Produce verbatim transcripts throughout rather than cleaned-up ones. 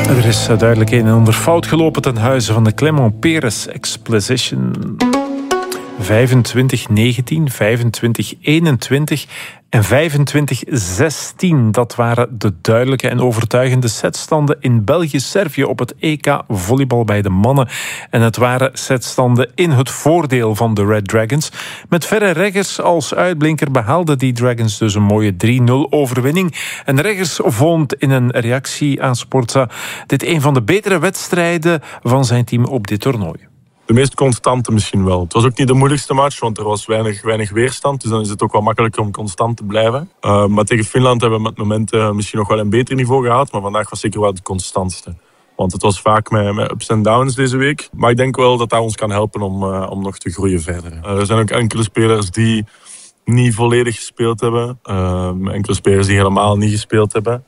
Er is duidelijk een en ander fout gelopen ten huize van de Clement Peres Exposition. vijfentwintig negentien, vijfentwintig eenentwintig en vijfentwintig zestien. Dat waren de duidelijke en overtuigende setstanden in België-Servië op het E K volleybal bij de mannen. En het waren setstanden in het voordeel van de Red Dragons. Met Verre Reggers als uitblinker behaalden die Dragons dus een mooie drie nul overwinning. En Reggers vond in een reactie aan Sportza dit een van de betere wedstrijden van zijn team op dit toernooi. De meest constante misschien wel. Het was ook niet de moeilijkste match, want er was weinig, weinig weerstand. Dus dan is het ook wel makkelijker om constant te blijven. Uh, maar tegen Finland hebben we met momenten misschien nog wel een beter niveau gehad. Maar vandaag was zeker wel het constantste. Want het was vaak met, met ups en downs deze week. Maar ik denk wel dat dat ons kan helpen om, uh, om nog te groeien verder. Uh, er zijn ook enkele spelers die niet volledig gespeeld hebben. Uh, enkele spelers die helemaal niet gespeeld hebben.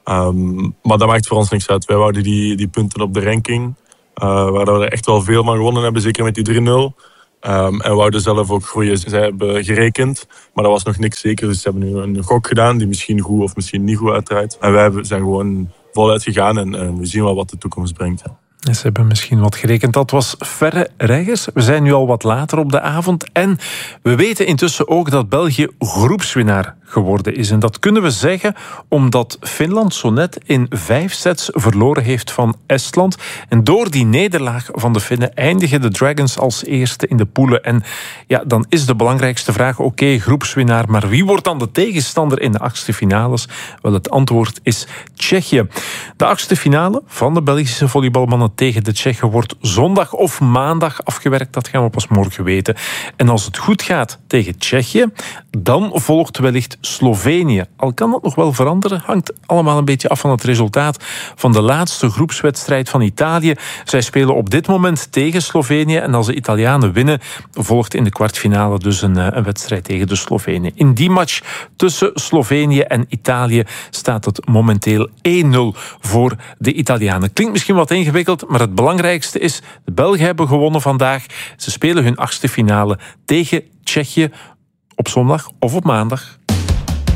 Um, maar dat maakt voor ons niks uit. Wij wouden die, die punten op de ranking. Uh, waar we er echt wel veel van gewonnen hebben, zeker met die drie nul. Um, en we wouden zelf ook groeien. Zij hebben gerekend, maar dat was nog niks zeker. Dus ze hebben nu een gok gedaan die misschien goed of misschien niet goed uitdraait. En wij zijn gewoon voluit gegaan en, en we zien wel wat de toekomst brengt. Ja. Ze hebben misschien wat gerekend. Dat was Verre Reggers. We zijn nu al wat later op de avond. En we weten intussen ook dat België groepswinnaar geworden is. En dat kunnen we zeggen omdat Finland zo net in vijf sets verloren heeft van Estland. En door die nederlaag van de Finnen eindigen de Dragons als eerste in de poelen. En ja, dan is de belangrijkste vraag, oké, okay, groepswinnaar, maar wie wordt dan de tegenstander in de achtste finales? Wel, het antwoord is Tsjechië. De achtste finale van de Belgische volleybalmannen tegen de Tsjechen wordt zondag of maandag afgewerkt. Dat gaan we pas morgen weten. En als het goed gaat tegen Tsjechië, dan volgt wellicht Slovenië. Al kan dat nog wel veranderen, hangt allemaal een beetje af van het resultaat van de laatste groepswedstrijd van Italië. Zij spelen op dit moment tegen Slovenië en als de Italianen winnen, volgt in de kwartfinale dus een, een wedstrijd tegen de Slovenen. In die match tussen Slovenië en Italië staat het momenteel één nul voor de Italianen. Klinkt misschien wat ingewikkeld, maar het belangrijkste is, de Belgen hebben gewonnen vandaag. Ze spelen hun achtste finale tegen Tsjechië op zondag of op maandag.